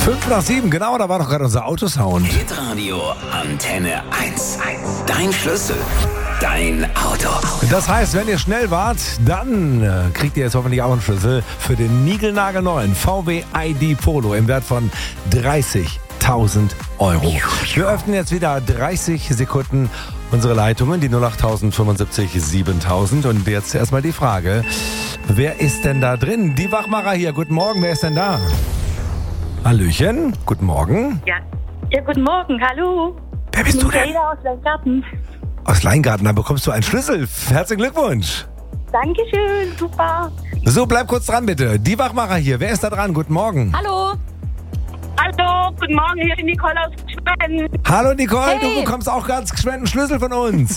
5:07, genau, da war doch gerade unser Autosound. Hitradio Antenne 1. Dein Schlüssel, dein Auto. Das heißt, wenn ihr schnell wart, dann kriegt ihr jetzt hoffentlich auch einen Schlüssel für den niegelnagelneuen VW ID Polo im Wert von 30.000 Euro. Wir öffnen jetzt wieder 30 Sekunden unsere Leitungen, die 08000 75 7000. Und jetzt erstmal die Frage, wer ist denn da drin? Die Wachmacher hier, guten Morgen, wer ist denn da? Hallöchen, guten Morgen. Ja, guten Morgen, hallo. Wer bist du denn? Michaela aus Leingarten. Aus Leingarten, dann bekommst du einen Schlüssel. Herzlichen Glückwunsch. Dankeschön, super. So, bleib kurz dran bitte. Die Wachmacher hier, wer ist da dran? Guten Morgen. Hallo. Hallo, guten Morgen, hier ist Nicole aus Schweden. Hallo Nicole, Hey. du bekommst auch ganz geschwind einen Schlüssel von uns.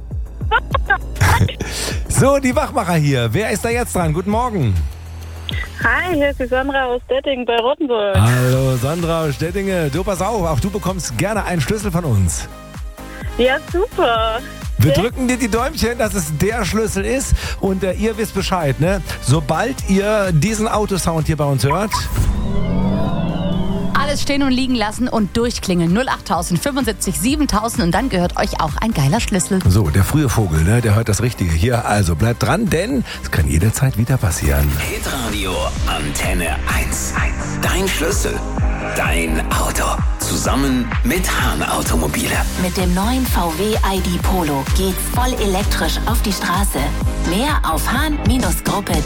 So, die Wachmacher hier, wer ist da jetzt dran? Guten Morgen. Hi, hier ist die Sandra aus Detting bei Rottenburg. Hallo Sandra aus Stettinge. Du, pass auf, auch du bekommst gerne einen Schlüssel von uns. Ja, super. Wir drücken dir die Däumchen, dass es der Schlüssel ist und ihr wisst Bescheid, ne? Sobald ihr diesen Autosound hier bei uns hört, Alles stehen und liegen lassen und durchklingeln. 08000 75 7000 und dann gehört euch auch ein geiler Schlüssel. so, der frühe Vogel, ne, der hört das Richtige hier. Also bleibt dran, denn es kann jederzeit wieder passieren. Hitradio Antenne 1. Dein Schlüssel, dein Auto. Zusammen mit Hahn Automobile. Mit dem neuen VW ID Polo geht's voll elektrisch auf die Straße. Mehr auf hahn-gruppe.de.